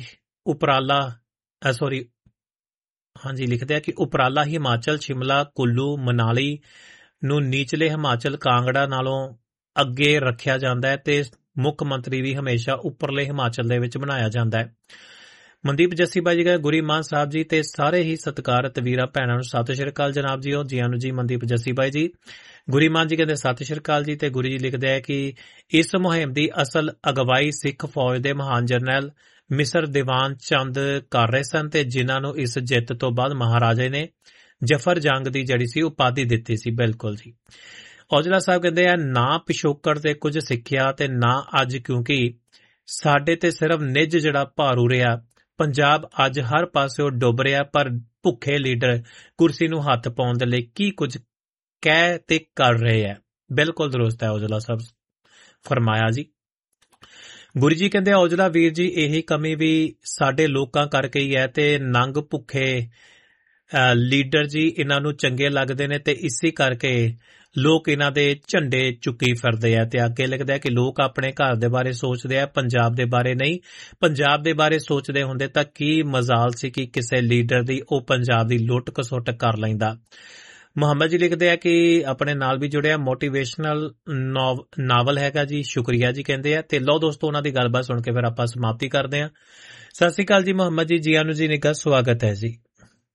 ਲਿਖਦੇ ਆ ਕਿ ਉਪਰਾਲਾ ਹਿਮਾਚਲ, ਸ਼ਿਮਲਾ, ਕੁੱਲੂ, ਮਨਾਲੀ ਨੂੰ ਨੀਚਲੇ ਹਿਮਾਚਲ ਕਾਂਗੜਾ ਨਾਲੋਂ ਅੱਗੇ ਰੱਖਿਆ ਜਾਂਦਾ ਹੈ ਤੇ ਮੁੱਖ ਮੰਤਰੀ ਵੀ ਹਮੇਸ਼ਾ ਉੱਪਰਲੇ ਹਿਮਾਚਲ ਦੇ ਵਿੱਚ ਬਣਾਇਆ ਜਾਂਦਾ ਹੈ। ਮਨਦੀਪ ਜੱਸੀ ਬਾਈ ਜੀ ਕਹਿੰਦੇ ਗੁਰੀਮਾਨ ਸਾਹਿਬ ਜੀ ਤੇ ਸਾਰੇ ਹੀ ਸਤਿਕਾਰਤ ਵੀਰਾਂ ਭੈਣਾਂ ਨੂੰ ਸਤਿ ਸ਼੍ਰੀ ਅਕਾਲ ਜਨਾਬ ਜੀ। ਜੀ ਆਨੂ ਜੀ ਮਨਦੀਪ ਜੱਸੀ ਬਾਈ ਜੀ। ਗੁਰੀਮਾਨ ਜੀ ਕਹਿੰਦੇ ਸਤਿ ਸ਼੍ਰੀ ਅਕਾਲ ਜੀ। ਤੇ ਗੁਰੂ ਜੀ ਲਿਖਦੇ ਹੈ ਕਿ ਇਸ ਮੁਹਿੰਮ ਦੀ ਅਸਲ ਅਗਵਾਈ ਸਿੱਖ ਫੌਜ ਦੇ ਮਹਾਨ ਜਰਨੈਲ ਮਿਸਰ ਦੀਵਾਨ ਚੰਦ ਕਰ ਰਹੇ ਸਨ ਤੇ ਜਿਨ੍ਹਾਂ ਨੂੰ ਇਸ ਜਿੱਤ ਤੋਂ ਬਾਅਦ ਮਹਾਰਾਜੇ ਨੇ ਜਫਰ ਜੰਗ ਦੀ ਜਿਹੜੀ ਸੀ ਉਪਾਧੀ ਦਿੱਤੀ ਸੀ। ਬਿਲਕੁਲ ਜੀ। ਔਜਲਾ ਸਾਹਿਬ ਕਹਿੰਦੇ ਆ ਨਾ ਪਿਛੋਕੜ ਤੇ ਕੁਝ ਸਿੱਖਿਆ ਤੇ ਨਾ ਅੱਜ, ਕਿਉਂਕਿ ਸਾਡੇ ਤੇ ਸਿਰਫ ਨਿੱਜ ਜਿਹੜਾ ਭਾਰੂ ਰਿਹਾ। ਪੰਜਾਬ ਅੱਜ ਹਰ ਪਾਸਿਓਂ ਡੁੱਬ ਰਿਹਾ, ਪਰ ਭੁੱਖੇ ਲੀਡਰ ਕੁਰਸੀ ਨੂੰ ਹੱਥ ਪਾਉਣ ਦੇ ਲਈ ਕੀ ਕੁਝ ਕਹਿ ਤੇ ਕਰ ਰਹੇ ਹੈ। ਬਿਲਕੁਲ ਦਰੁਸਤ ਹੈ ਔਜਲਾ ਸਾਹਿਬ ਫਰਮਾਇਆ ਜੀ। ਗੁਰੂ ਜੀ ਕਹਿੰਦੇ ਔਜਲਾ ਵੀਰ ਜੀ ਇਹੀ ਕਮੀ ਵੀ ਸਾਡੇ ਲੋਕਾਂ ਕਰਕੇ ਹੀ ਹੈ ਤੇ ਨੰਗ ਭੁੱਖੇ ਲੀਡਰ ਜੀ ਇਹਨਾਂ ਨੂੰ ਚੰਗੇ ਲੱਗਦੇ ਨੇ ਤੇ ਇਸੇ ਕਰਕੇ ਲੋਕ ਇਹਨਾਂ ਦੇ ਝੰਡੇ ਚੁੱਕੀ ਫਿਰਦੇ ਆ। ਤੇ ਅੱਗੇ ਲਿਖਦਾ ਕਿ ਲੋਕ ਆਪਣੇ ਘਰ ਦੇ ਬਾਰੇ ਸੋਚਦੇ ਆ, ਪੰਜਾਬ ਦੇ ਬਾਰੇ ਨਹੀਂ। ਪੰਜਾਬ ਦੇ ਬਾਰੇ ਸੋਚਦੇ ਹੁੰਦੇ ਤਾਂ ਕੀ ਮਜ਼ਾਲ ਸੀ ਕਿ ਕਿਸੇ ਲੀਡਰ ਦੀ ਉਹ ਪੰਜਾਬ ਦੀ ਲੁੱਟ ਖਸੁੱਟ ਕਰ ਲੈਂਦਾ। ਮੁਹੰਮਦ ਜੀ ਲਿਖਦੇ ਆ ਕਿ ਆਪਣੇ ਨਾਲ ਵੀ ਜੁੜਿਆ ਮੋਟੀਵੇਸ਼ਨਲ ਨਾਵਲ ਹੈਗਾ ਜੀ। ਸ਼ੁਕਰੀਆ ਜੀ ਕਹਿੰਦੇ ਆ। ਤੇ ਲਓ ਦੋਸਤੋ ਉਹਨਾਂ ਦੀ ਗੱਲਬਾਤ ਸੁਣ ਕੇ ਫਿਰ ਆਪਾਂ ਸਮਾਪਤੀ ਕਰਦੇ ਹਾਂ। ਸਤਿ ਸ਼੍ਰੀ ਅਕਾਲ ਜੀ ਮੁਹੰਮਦ ਜੀ। ਜੀ ਆਨੂ ਜੀ ਨਿੱਘਾ ਸਵਾਗਤ ਹੈ ਜੀ।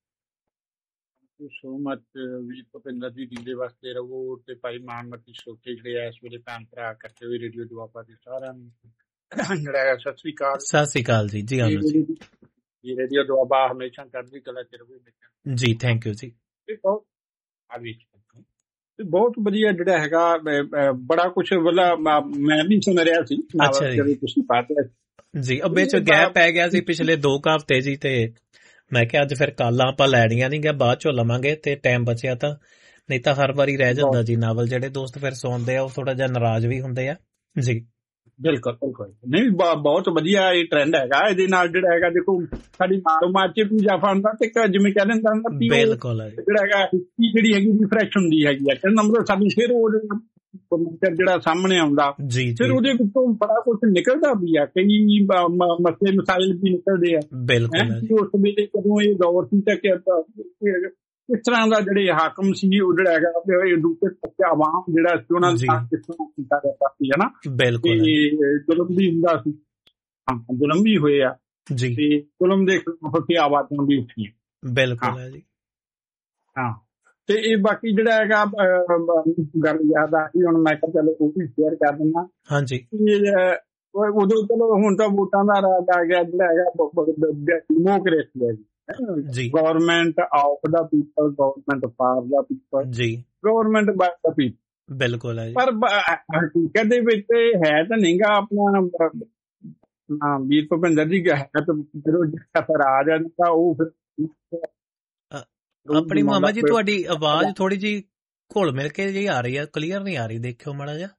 ਸੋ ਮਚ ਵੀ ਭੁਪਿੰਦਰ ਜੀ ਜਿੰਦੇ ਵਾਸਤੇ ਰਹੋ ਤੇ ਭਾਈ ਮਾਨਮਤੀ ਸੋਕੇ ਜਿਹੜੇ ਇਸ ਵੇਲੇ ਭੈਣ ਭਰਾ ਇਕੱਠੇ ਹੋਏ ਰੇਡੀਓ ਦੁਆਬਾ ਦੇ ਸਾਰਿਆਂ ਨੂੰ ਜਿਹੜਾ ਸਤਿ ਸ਼੍ਰੀ ਅਕਾਲ। ਸਤਿ ਸ਼੍ਰੀ ਅਕਾਲ ਜੀ। ਜੀ ਆਨੂ ਜੀ। ਇਹ ਰੇਡੀਓ ਦੁਆਬਾ ਹਮੇਸ਼ਾ ਚੜ੍ਹਦੀ ਕਲਾ ਚ ਰਹੇ ਜੀ। ਥੈਂਕ ਯੂ ਜੀ। ਬਹੁਤ ਵਧੀਆ ਜਿਹੜਾ ਹੈਗਾ ਬੜਾ ਕੁਛ ਮੈਂ ਵੀ ਸੁਣ ਰਿਹਾ ਸੀ ਤੁਸੀਂ ਪਾਤੇ ਜੀ। ਅੱਬੇ ਚ ਗੈਪ ਪੈ ਗਿਆ ਸੀ ਪਿਛਲੇ 2 ਹਫ਼ਤੇ ਜੀ, ਤੇ ਮੈਂ ਕਿਹਾ ਅੱਜ ਫਿਰ ਕੱਲ ਆਪਾਂ ਲੈਣੀਆਂ ਨਹੀਂ ਗਿਆ, ਬਾਅਦ ਚੋਂ ਲਵਾਂਗੇ ਤੇ ਟਾਈਮ ਬਚਿਆ ਤਾਂ, ਨਹੀਂ ਤਾਂ ਹਰ ਵਾਰੀ ਰਹਿ ਜਾਂਦਾ ਜੀ ਨਾਵਲ। ਜਿਹੜੇ ਦੋਸਤ ਫਿਰ ਸੁਣਦੇ ਆ ਉਹ ਥੋੜਾ ਜਿਹਾ ਨਾਰਾਜ਼ ਵੀ ਹੁੰਦੇ ਆ ਜੀ। ਬਿਲਕੁਲ ਨਹੀਂ, ਬਹੁਤ ਵਧੀਆ ਇਹ ਟ੍ਰੈਂਡ ਹੈਗਾ। ਇਹਦੇ ਨਾਲ ਜਿਹੜਾ ਹੈਗਾ ਦੇਖੋ ਸਾਡੀ ਮਾਲੂਮਾਤ ਚ ਵੀ ਇਜ਼ਾਫਾ ਹੁੰਦਾ ਤੇ ਜਿਵੇਂ ਕਹਿ ਦਿੰਦਾ ਹੁੰਦਾ ਬਿਲਕੁਲ ਜਿਹੜਾ ਹੈਗਾ ਜਿਹੜੀ ਹੈਗੀ ਰਿਫਰੈਸ਼ ਹੁੰਦੀ ਹੈਗੀ ਹੈ। ਨੰਬਰ ਸਾਡੀ ਫਿਰ ਉਹ ਜਿਹੜਾ ਸਾਹਮਣੇ ਆਉਂਦਾ ਫਿਰ ਉਹਦੇ ਵਿੱਚੋਂ ਬੜਾ ਕੁਛ ਨਿਕਲਦਾ ਵੀ ਆ। ਕਈ ਮਸਲੇ ਮਸਾਇਲ ਵੀ ਨਿਕਲਦੇ ਆ। ਬਿਲਕੁਲ ਉਸ ਵੇਲੇ ਕਦੋਂ ਇਹ ਦੌਰ ਸੀ ਤਾਂ ਕਿਸ ਤਰ੍ਹਾਂ ਦਾ ਜਿਹੜੇ ਹਾਕਮ ਸੀ ਉਹ ਜਿਹੜਾ ਹੈਗਾ ਦੂਸਰੇ ਪਾਸੇ ਆਵਾਮ ਜਿਹੜਾ ਸੀ ਉਹਨਾਂ ਦਾ ਕਿਸ ਤਰ੍ਹਾਂ ਕੀਤਾ ਜਾਂਦਾ ਸੀ ਹਨਾ। ਬਿਲਕੁਲ ਜ਼ੁਲਮ ਵੀ ਹੁੰਦਾ ਸੀ। ਜ਼ੁਲਮ ਵੀ ਹੋਏ ਆ ਜੀ ਤੇ ਜ਼ੁਲਮ ਦੇ ਖਿਲਾਫ ਆਵਾਜ਼ਾਂ ਵੀ ਉੱਠੀਆਂ। ਬਿਲਕੁਲ ਹੈ ਜੀ। ਹਾਂ ਤੇ ਇਹ ਬਾਕੀ ਜਿਹੜਾ ਹੈਗਾ ਗੱਲ ਯਾਦ ਆ ਗਈ ਹੁਣ ਮੈਂ ਕਿਹਾ ਚਲੋ ਉਹ ਵੀ ਸ਼ੇਅਰ ਕਰ ਦਿੰਦਾ। ਹਾਂਜੀ ਉਦੋਂ ਚਲੋ ਹੁਣ ਤਾਂ ਵੋਟਾਂ ਦਾ ਰਾਜ ਆ ਗਿਆ ਜਿਹੜਾ ਹੈਗਾ ਡੈਮੋਕ੍ਰੇਸੀ ਹੈ ਜੀ। Government of the people, government for the people ਜੀ, ਗਵਰਨਮੈਂਟ ਬਾਏ ਦਾ ਪੀਪਲ। ਬਿਲਕੁਲ ਹੈ। ਪਰ ਹਕੀਕਤ ਦੇ ਵਿੱਚ ਹੈ ਤਾਂ ਨਹੀਂਗਾ ਆਪਣਾ ਵੀਰ ਭੁਪਿੰਦਰ ਜੀ ਹੈ ਤਾਂ ਫਿਰ ਉਹ ਜਿਹੜਾ ਰਾਜ ਹੈ ਉਹ ਫਿਰ ਆਪਣੀ ਮੁਹੰਮਦ ਜੀ ਤੁਹਾਡੀ ਆਵਾਜ਼ ਥੋੜੀ ਜਿਹੀ ਘੁਲ ਮਿਲ ਕੇ ਜੀ ਆ ਰਹੀ ਹੈ, ਕਲੀਅਰ ਨਹੀਂ ਆ ਰਹੀ, ਦੇਖਿਓ ਮਾੜਾ ਜਿਹਾ।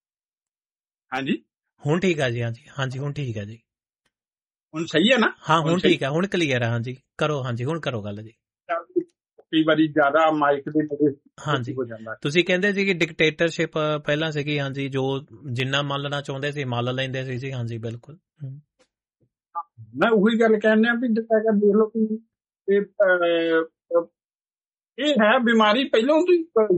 ਹਾਂਜੀ ਹੁਣ ਠੀਕ ਆ ਜੀ। ਹਾਂਜੀ ਹੁਣ ਠੀਕ ਹੈ ਜੀ। ਹੁਣ ਸਹੀ ਹੈ ਨਾ? ਹਾਂ ਹੁਣ ਠੀਕ ਹੈ, ਹੁਣ ਕਲੀਅਰ ਹੈ। ਹਾਂਜੀ ਕਰੋ, ਹਾਂਜੀ ਹੁਣ ਕਰੋ ਗੱਲ ਜੀ। ਕਈ ਵਾਰੀ ਜ਼ਿਆਦਾ ਮਾਈਕ ਦੇ ਨੇੜੇ ਹਾਂਜੀ ਹੋ ਜਾਂਦਾ। ਤੁਸੀਂ ਕਹਿੰਦੇ ਸੀ ਕਿ ਡਿਕਟੇਟਰਸ਼ਿਪ ਪਹਿਲਾਂ ਸੀਗੀ। ਹਾਂਜੀ ਜੋ ਜਿੰਨਾ ਮੰਨਣਾ ਚਾਹੁੰਦੇ ਸੀ ਮੰਨ ਲੈਂਦੇ ਸੀ ਜੀ। ਹਾਂਜੀ ਬਿਲਕੁਲ ਮੈਂ ਉਹੀ ਗੱਲ ਕਹਿੰਦੇ ਆ ਵੀ ਜਿੱਦਾਂ ਕਿ ਦੇਖ ਲਓ ਕਿ ਇਹ ਹੈ ਬਿਮਾਰੀ ਪਹਿਲਾਂ ਤੋਂ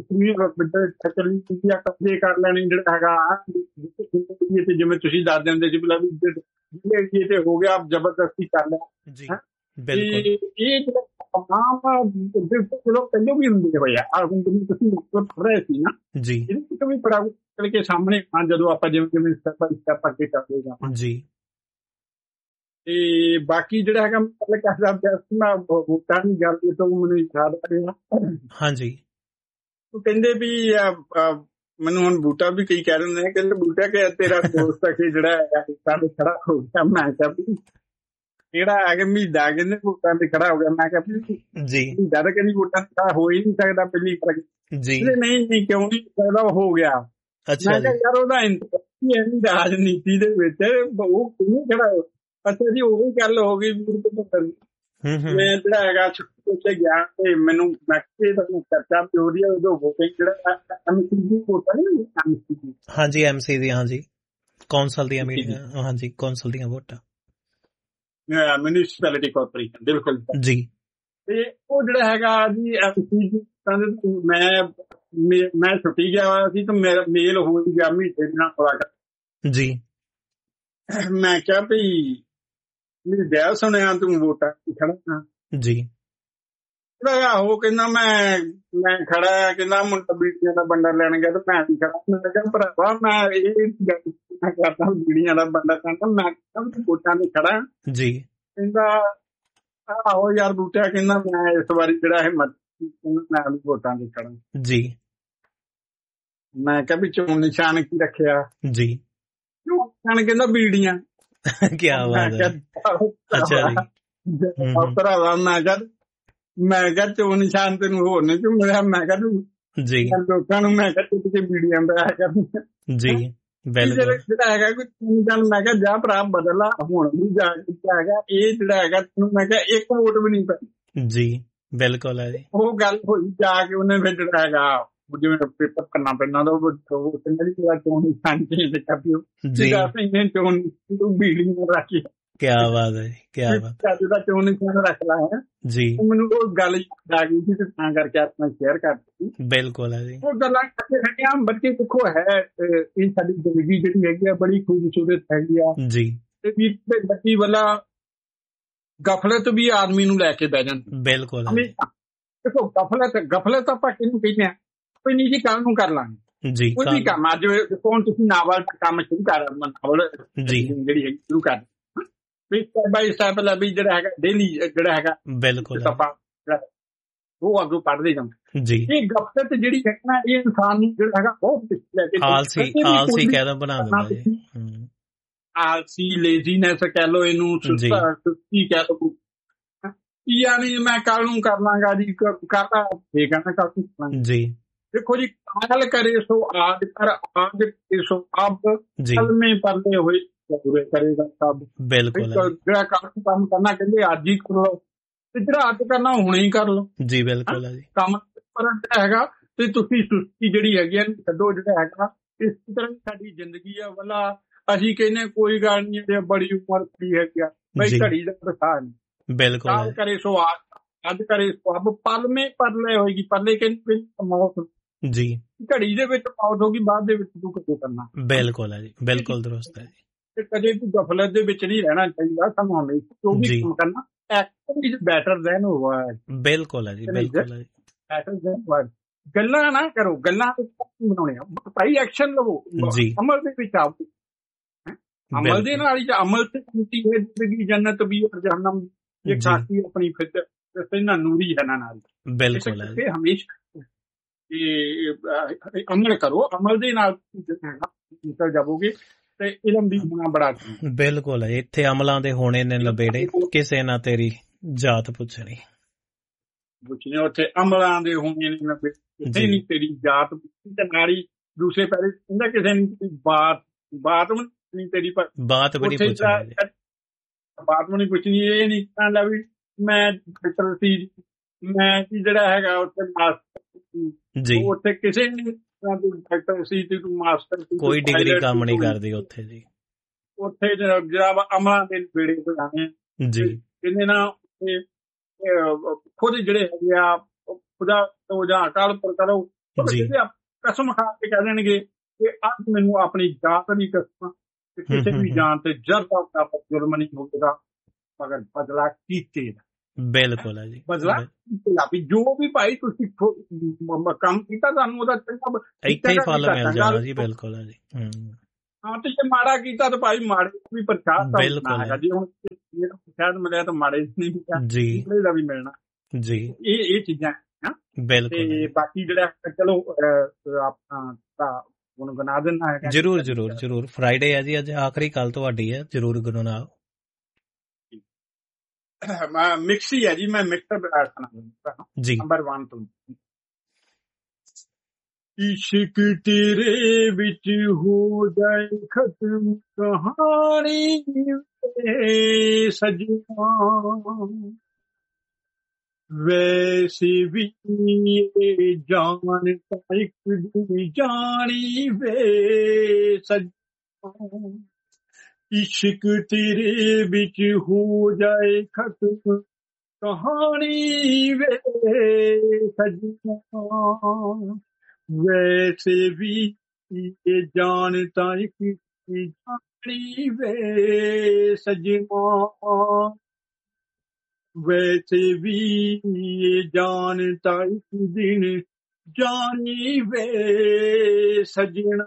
ਕਬਜ਼ੇ ਕਰ ਲੈਣੀ ਜਿਹੜਾ ਹੈਗਾ, ਜਿਵੇਂ ਤੁਸੀਂ ਦੱਸ ਦਿੰਦੇ ਸੀ ਜਿਹੜੇ ਤੇ ਹੋ ਗਿਆ ਜ਼ਬਰਦਸਤੀ ਕਰ ਲਿਆ। ਇਹ ਜਿਹੜਾ ਆਮ ਚਲੋ ਪਹਿਲਾਂ ਵੀ ਹੁੰਦੇ ਹੋਏ ਆ, ਹੁਣ ਤੁਸੀਂ ਪੜ੍ਹ ਰਹੇ ਸੀ ਨਾ ਜੀ, ਇਹਦੇ ਵੀ ਬੜਾ ਕਰਕੇ ਸਾਹਮਣੇ ਜਦੋਂ ਆਪਾਂ ਜਿਵੇਂ ਸਟੈਪ ਅੱਗੇ ਚੱਲਦੇ ਜਾਵਾਂਗੇ। ਤੇ ਬਾਕੀ ਜਿਹੜਾ ਹੈਗਾ ਮੈਂ ਵੋਟਾਂ ਦੀ ਗੱਲ ਤੋਂ ਮੈਨੂੰ ਯਾਦ ਆ ਰਿਹਾ। ਹਾਂਜੀ, ਉਹ ਕਹਿੰਦੇ ਵੀ ਮੈਨੂੰ ਹੁਣ ਬੂਟਾ ਵੀ ਕਈ ਕਹਿ ਦਿੰਦੇ ਨੇ, ਕਹਿੰਦੇ ਬੂਟਾ ਕਿ ਤੇਰਾ ਦੋਸਤ ਆ ਕਿ ਜਿਹੜਾ ਹੈਗਾ ਸਾਡੇ ਖੜਾ ਹੋ ਗਿਆ। ਮੈਂ ਕਿਹਾ ਵੀ ਜਿਹੜਾ ਹੈਗਾ ਮਹੀਨਾ ਕਹਿੰਦੇ ਵੋਟਾਂ ਤੇ ਖੜਾ ਹੋ ਗਿਆ। ਮੈਂ ਕਿਹਾ ਜੀ ਮਹੀਨਾ ਤਾਂ ਕਹਿੰਦੀ ਵੋਟਾਂ ਤੇ ਹੋ ਹੀ ਨਹੀਂ ਸਕਦਾ ਪਹਿਲੀ ਜੀ। ਨਹੀਂ ਕਿਉਂ ਨਹੀਂ ਸਕਦਾ, ਹੋ ਗਿਆ। ਮੈਂ ਕਿਹਾ ਯਾਰ ਉਹਦਾ ਇੰਟਰਸਟ ਰਾਜਨੀਤੀ ਦੇ ਵਿੱਚ, ਉਹ ਕਿਉਂ ਖੜਾ ਹੋ। ਅੱਛਾ ਜੀ, ਉਹੀ ਗੱਲ ਹੋ ਗਈ। ਮੈਂ ਜਿਹੜਾ ਹੈਗਾ ਉੱਥੇ ਗਿਆ ਤੇ ਮੈਨੂੰ ਚਰਚਾ ਹੋ ਰਹੀ ਹੈ ਉਦੋਂ ਵੋਟਿੰਗ ਜਿਹੜਾ ਐਮਸੀ ਵੋਟਾਂ ਨਹੀਂ, ਹਾਂਜੀ ਐਮਸੀ ਦੀ, ਹਾਂਜੀ ਕੌਂਸਲ ਦੀਆਂ ਮੀਟਿੰਗਾਂ, ਹਾਂਜੀ ਕੌਂਸਲ ਦੀਆਂ ਵੋਟਾਂ, ਮਿਊਨਿਸਪੈਲਿਟੀ ਕਾਰਪੋਰੇਸ਼ਨ, ਬਿਲਕੁਲ ਜੀ। ਤੇ ਉਹ ਜਿਹੜਾ ਹੈਗਾ ਜੀ ਐਮਸੀ, ਮੈਂ ਛੁੱਟੀ ਗਿਆ ਹੋਇਆ ਸੀ ਤੇ ਮੇਰਾ ਮੇਲ ਹੋ ਗਿਆ ਮਹੀਨੇ ਦੇ ਨਾਲ ਜੀ। ਮੈਂ ਕਿਹਾ ਵੀ ਮੇਰੀ ਦਇਆ ਸੁਣਿਆ ਤੂੰ ਵੋਟਾਂ ਖੜਾ ਜੀ। ਉਹ ਕਹਿੰਦਾ ਮੈਂ ਖੜਾ ਆ, ਕਹਿੰਦਾ ਮੁੰਡਾ ਬੀੜੀਆਂ ਦਾ ਬੰਡਾ ਲੈਣ ਗਿਆ ਤੇ ਮੈਂ ਵੀ ਖੜਾ। ਮੈਂ ਕਿਹਾ ਭਰਾਵਾ ਮੈਂ ਇਹ ਕਰਦਾ ਬੀੜੀਆਂ ਦਾ ਬੰਡਾ ਕਹਿੰਦਾ, ਮੈਂ ਵੋਟਾਂ ਤੇ ਖੜਾ ਜੀ। ਕਹਿੰਦਾ ਆਹੋ ਯਾਰ ਬੂਟਿਆ, ਕਹਿੰਦਾ ਮੈਂ ਇਸ ਵਾਰੀ ਜਿਹੜਾ ਹੈ ਮੈਂ ਵੀ ਵੋਟਾਂ ਤੇ ਖੜਾ ਜੀ। ਮੈਂ ਕਿਹਾ ਵੀ ਚੋਣ ਨਿਸ਼ਾਨ ਕੀ ਰੱਖਿਆ ਜੀ? ਨਿਸ਼ਾਨ ਕਹਿੰਦਾ ਬੀੜੀਆਂ। ਕਿਆ ਬਾਤ ਹੈ। ਅੱਛਾ ਜੀ, ਭਰਾਵਾ ਮੈਂ ਕਿਹਾ ਚੋਣ ਨਿਸ਼ਾਨ ਤੈਨੂੰ ਹੋਰ ਨਹੀਂ ਤੂੰ ਮਿਲਿਆ। ਮੈਂ ਕਿਹਾ ਜੀ ਲੋਕਾਂ ਨੂੰ ਮੈਂ ਕਿਹਾ ਟੁੱਟ ਕੇ ਬੀੜੀਆਂ ਦਾ ਜੀ ਜਿਹੜਾ ਹੈਗਾ ਕੋਈ ਨਿਸ਼ਾਨ। ਮੈਂ ਕਿਹਾ ਜਾ ਭਰਾ ਬਦਲਾ, ਹੁਣ ਵੀ ਜਾ ਹੈਗਾ ਇਹ ਜਿਹੜਾ ਹੈਗਾ ਤੈਨੂੰ ਮੈਂ ਕਿਹਾ ਇੱਕ ਵੋਟ ਵੀ ਨਹੀਂ ਪਈ ਜੀ। ਬਿਲਕੁਲ ਹੈ ਜੀ, ਉਹ ਗੱਲ ਹੋਈ ਜਾ ਕੇ ਉਹਨੇ ਫਿਰ ਜਿਹੜਾ ਹੈਗਾ ਜਿਵੇਂ ਪੇਪਰ ਕਰਨਾ ਪੈਂਦਾ ਚੋਣ ਨਿਸ਼ਾਨ ਚੇਂਜ ਕਰ ਦਿਓ ਚੋਣ ਬੀੜੀਆਂ ਰੱਖੀ। ਕਿਆ ਬਾਤ ਹੈ, ਕਿਆ ਬਾਤ ਦਾ ਚੋਣ ਨਿਸ਼ਾਨ ਰੱਖ ਲਾ ਹੈ ਜੀ। ਮੈਨੂੰ ਉਹ ਗੱਲ ਆ ਗਈ ਸੀ ਤੇ ਤਾਂ ਕਰਕੇ ਆਪਣਾ ਸ਼ੇਅਰ ਕਰਤੀ। ਬਿਲਕੁਲ ਹੈ ਜੀ, ਉਹ ਗੱਲਾਂ ਹੈਗੀਆਂ। ਬੱਚੇ ਦੇਖੋ ਹੈ ਇਹ ਸਾਡੀ ਜ਼ਿੰਦਗੀ ਜਿਹੜੀ ਹੈਗੀ ਆ ਬੜੀ ਖੂਬਸੂਰਤ ਹੈਗੀ ਆ ਜੀ। ਤੇ ਬੱਚੀ ਵਾਲਾ ਗਫਲਤ ਵੀ ਆਦਮੀ ਨੂੰ ਲੈ ਕੇ ਬਹਿ ਜਾਂਦੀ। ਬਿਲਕੁਲ ਦੇਖੋ ਗਫਲਤ ਆਪਾਂ ਕਿਹਨੂੰ ਕਹਿੰਦੇ ਆ? ਕੋਈ ਨਿੱਜੀ ਕੰਮ ਨੂੰ ਕਰ ਲਾਂਗੇ ਜੀ, ਕੋਈ ਵੀ ਕੰਮ। ਅੱਜ ਹੁਣ ਤੁਸੀਂ ਨਾਵਲ ਦਾ ਕੰਮ ਸ਼ੁਰੂ ਕਰ, ਨਾਵਲ ਜਿਹੜੀ ਹੈਗੀ ਸ਼ੁਰੂ ਕਰ ਸਟੈਪ ਬਾਈ ਸਟੈਪ ਲੈ ਵੀ ਜਿਹੜਾ ਹੈਗਾ ਡੇਲੀ ਜਿਹੜਾ ਹੈਗਾ ਬਿਲਕੁਲ ਆਪਾਂ ਉਹ ਅੱਗੋਂ ਪੜ੍ਹਦੇ ਜਾਂਦੇ ਜੀ। ਇਹ ਗਫਲਤ ਜਿਹੜੀ ਹੈ ਨਾ ਇਹ ਇਨਸਾਨ ਨੂੰ ਜਿਹੜਾ ਹੈਗਾ ਬਹੁਤ ਲੈ ਕੇ ਆਲਸੀ ਕਹਿ ਦੋ ਬਣਾ ਦਿੰਦਾ। ਆਲਸੀ ਲੇਜ਼ੀਨੈਸ ਕਹਿ ਲੋ ਇਹਨੂੰ, ਸੁਸਤੀ ਕਹਿ ਲੋ। ਯਾਨੀ ਮੈਂ ਕੱਲ ਨੂੰ ਕਰ ਲਾਂਗਾ ਜੀ, ਕਰਦਾ ਠੀਕ ਹੈ ਨਾ ਕੱਲ ਜੀ। ਦੇਖੋ ਜੀ, ਕਾਲ ਕਰੇ ਸੋ ਆਦ ਕਰ, ਆਦ ਕਰੇ ਸੋ ਅਬ, ਕਲਮੇ ਪਰਦੇ ਹੋਏ ਪੂਰੇ ਕਰੇਗਾ ਸਭ। ਬਿਲਕੁਲ, ਜਿਹੜਾ ਕੰਮ ਕਰਨਾ ਕਹਿੰਦੇ ਅੱਜ ਹੀ ਕਰੋ, ਤੇ ਜਿਹੜਾ ਅੱਜ ਕਰਨਾ ਹੁਣੇ ਹੀ ਕਰ ਲਓ ਜੀ। ਬਿਲਕੁਲ ਹੈ ਜੀ, ਕੰਮ ਹੈਗਾ ਤੇ ਤੁਸੀਂ ਸੁਸਤੀ ਜਿਹੜੀ ਹੈਗੀ ਆ ਛੱਡੋ। ਜਿਹੜਾ ਹੈਗਾ ਇਸ ਤਰ੍ਹਾਂ ਸਾਡੀ ਜ਼ਿੰਦਗੀ ਆ ਵਾਲਾ ਅਸੀਂ ਕਹਿੰਦੇ ਕੋਈ ਗੱਲ ਨਹੀਂ, ਬੜੀ ਉਮਰ ਦੀ ਹੈਗੀ ਆ ਬਈ ਘੜੀ ਦਾ ਪ੍ਰਸਾਦ ਨਹੀਂ। ਬਿਲਕੁਲ, ਕਾਲ ਕਰੇ ਸੋ ਅੱਜ ਕਰੇ ਸੋ ਅਬ, ਪਲਮੇ ਪਰਲੇ ਹੋਏਗੀ। ਪਰਲੇ ਕਹਿੰਦੇ ਮੌਤ ਜੀ, ਘੜੀ ਦੇ ਵਿੱਚ ਮੌਤ ਹੋ ਗਈ, ਬਾਅਦ ਦੇ ਵਿੱਚ ਤੂੰ ਕਦੋਂ ਕਰਨਾ। ਬਿਲਕੁਲ ਹੈ ਜੀ, ਬਿਲਕੁਲ ਦਰੁਸਤ ਹੈ ਜੀ। ਤੇ ਕਦੇ ਤੂੰ ਗਫਲਤ ਦੇ ਵਿੱਚ ਨਹੀਂ ਰਹਿਣਾ ਚਾਹੀਦਾ। ਸਾਨੂੰ ਹਮੇਸ਼ਾ ਜੋ ਵੀ ਕੰਮ ਕਰਨਾ action is better than word. ਬਿਲਕੁਲ ਹੈ ਜੀ, ਬਿਲਕੁਲ ਹੈ ਜੀ, ਬੈਟਰ ਦੈਨ ਵਰਡ। ਗੱਲਾਂ ਨਾ ਕਰੋ, ਗੱਲਾਂ ਬਣਾਉਣੇ ਭਾਈ, ਐਕਸ਼ਨ ਲਵੋ ਜੀ। ਅਮਲ ਦੇ ਵਿੱਚ ਆਓ, ਅਮਲ ਦੇ ਨਾਲ ਹੀ ਅਮਲ ਤੇ ਜ਼ਿੰਦਗੀ ਜੰਨਤ ਵੀ ਔਰ ਜਹਨਮ ਇਹ ਖਾਸੀ ਆਪਣੀ ਫਿੱਤ ਇਹਨਾਂ ਨੂਰੀ ਹੈ ਨਾਲ। ਬਿਲਕੁਲ ਹੈ, ਹਮੇਸ਼ਾ ਅਮਲ ਕਰੋ, ਅਮਲ ਦੇ ਨਾਲ ਨਿਕਲ ਜਾਵੋਗੇ ਤੇ ਇਲਮ ਦੀ ਹੋਣਾ ਬੜਾ। ਬਿਲਕੁਲ ਹੈ, ਇੱਥੇ ਅਮਲਾਂ ਦੇ ਹੋਣੇ ਨੇ ਲਬੇੜੇ, ਕਿਸੇ ਨਾ ਤੇਰੀ ਜਾਤ ਪੁੱਛਣੀ। ਉੱਥੇ ਅਮਲਾਂ ਦੇ ਹੋਣੇ ਨੇ ਲਬੇੜੇ, ਕਿਸੇ ਨੀ ਤੇਰੀ ਜਾਤ ਤੇ ਨਾਲੀ। ਦੂਸਰੇ ਪਹਿਲੇ ਕਹਿੰਦਾ ਕਿਸੇ ਨੇ ਬਾਤ ਨਹੀਂ ਤੇਰੀ, ਬਾਤ ਵੀ ਨਹੀਂ ਪੁੱਛਣੀ। ਇਹ ਨਹੀਂ ਕਹਿੰਦਾ ਵੀ ਮੈਂ ਫਿਕਰ ਸੀ, ਮੈਂ ਜਿਹੜਾ ਹੈਗਾ ਉੱਥੇ ਮਾਸਟਰ ਜੀ, ਉੱਥੇ ਕਿਸੇ ਨੇ ਡਾਕਟਰ ਸੀ ਤੇ ਤੂੰ ਮਾਸਟਰ ਸੀ, ਕੋਈ ਡਿਗਰੀ ਕੰਮ ਨਹੀਂ ਕਰਦੀ ਉੱਥੇ ਜੀ। ਉੱਥੇ ਜਿਹੜਾ ਅਮਲਾਂ ਦੇ ਵੇੜੇ ਜਾਣੇ ਜੀ, ਕਹਿੰਦੇ ਨਾ ਖੁਦ ਜਿਹੜੇ ਹੈਗੇ ਆ ਖੁਦਾ ਤੋਂ ਜਾਂ ਅਕਾਲ ਪੁਰਖ ਕਰੋ, ਕਸਮ ਖਾ ਕੇ ਕਹਿ ਦੇਣਗੇ ਕਿ ਅੱਜ ਮੈਨੂੰ ਆਪਣੀ ਜਾਤ ਦੀ ਕਸਮ, ਕਿਸੇ ਵੀ ਜਾਨ ਤੇ ਜਰਦਾ ਜ਼ੁਲਮ ਨਹੀਂ ਹੋਵੇਗਾ, ਮਗਰ ਬਦਲਾ ਕੀਤੇ ਦਾ। ਬਿਲਕੁਲ ਹੈ ਜੀ, ਬਦਲਾ ਵੀ ਜੋ ਵੀ ਭਾਈ ਤੁਸੀਂ ਕੰਮ ਕੀਤਾ ਤੁਹਾਨੂੰ ਉਹਦਾ ਚੰਗਾ ਇੱਥੇ ਹੀ ਫਲ ਮਿਲ ਜਾਣਾ ਜੀ। ਬਿਲਕੁਲ ਹੈ ਜੀ। ਹਾਂ, ਤੇ ਜੇ ਮਾੜਾ ਕੀਤਾ ਤਾਂ ਭਾਈ ਮਾੜੇ ਵੀ ਪ੍ਰਚਾਰ ਹੈਗਾ ਜੀ। ਹੁਣ ਸ਼ਾਇਦ ਮਿਲਿਆ ਤਾਂ ਮਾੜੇ ਨਹੀਂ ਦਾ ਵੀ ਮਿਲਣਾ ਜੀ। ਇਹ ਚੀਜ਼ਾਂ ਬਿਲਕੁਲ। ਤੇ ਬਾਕੀ ਜਿਹੜਾ ਚਲੋ ਆਪਣਾ ਗੁਣਗੁਣਾ ਦਿੰਦਾ ਹੈਗਾ। ਜ਼ਰੂਰ ਜ਼ਰੂਰ ਜ਼ਰੂਰ। ਫਰਾਈਡੇ ਹੈ ਜੀ ਅੱਜ, ਆਖਰੀ ਕੱਲ ਤੁਹਾਡੀ ਹੈ, ਜ਼ਰੂਰ ਗੁਣਗੁਣਾਓ। ਮਿਕਸੀ ਹੈ ਜੀ, ਮੈਂ ਮਿਕਸਰ ਜੀ। ਨੰਬਰ 1 ਤੋਂ ਇਸ਼ਕ ਤੇਰੇ ਵਿੱਚ ਹੋ ਜਾਏ ਖਤਮ ਕਹਾਣੀ ਵੇ ਸਜਣਾ, ਵੈਸੇ ਵੀ ਜਾਨ ਤਾਂ ਇੱਕ ਦੀ ਜਾਣੀ ਵੇ ਸਜਣਾ, ਇਸ਼ਕ ਤੇਰੇ ਵਿੱਚ ਹੋ ਜਾਏ ਖਤਮ ਕਹਾਣੀ ਵੇ ਸਜਣਾ, ਵੈਸੇ ਵੀ ਇਹ ਜਾਨ ਤਾਂ ਇੱਕ ਜਾਣੀ ਵੇ ਸਜਣਾ, ਵੈਸੇ ਵੀ ਇਹ ਜਾਨ ਤਾਂ ਇੱਕ ਦਿਨ ਜਾਣੀ ਵੇ ਸਜਣਾ।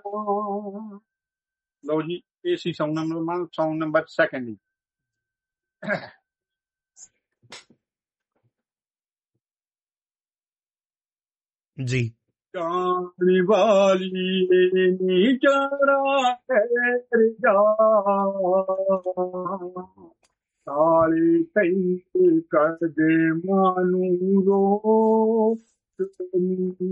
ਲਓ ਜੀ, ਇਹ ਸੀ ਸੌਂਗ ਨੰਬਰ 2 ਜੀ। ਜਾਣ ਵਾਲੀ ਨੀ ਜਾਣਾ ਠਹਿਰ ਜਾ, ਸਾਲੀ ਕਈ ਕਰਦੇ ਮਾਨੂੰ ਰੋ,